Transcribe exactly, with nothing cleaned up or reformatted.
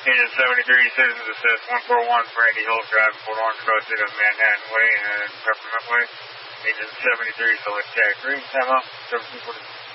Agent seventy-three, Citizens Assist, one four one, Brandy Hill Drive, Port Orange Road, to Manhattan Way and Peppermint Way. Agent seventy-three, select tag three, time out, seven two four.